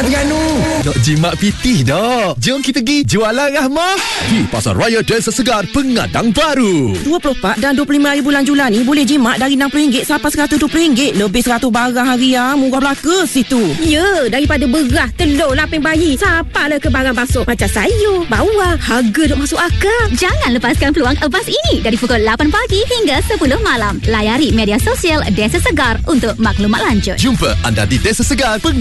Terengganu. Nak jimat pitih dah. Jom kita pergi jualan Rahmah di Pasar Raya Desa Segar, Pengadang Baru. 24 dan 25 hari bulan Julai ni boleh jimat dari RM60 sampai RM120. Lebih 100 barang harian. Murah belaka situ. Ya, daripada beras, telur, lapis bayi, sampailah ke barang basuh macam sayur, bawang. Harga duk masuk akal. Jangan lepaskan peluang emas ini dari pukul 8 pagi hingga 10 malam. Layari media sosial Desa Segar untuk maklumat lanjut. Jumpa anda di Desa Segar,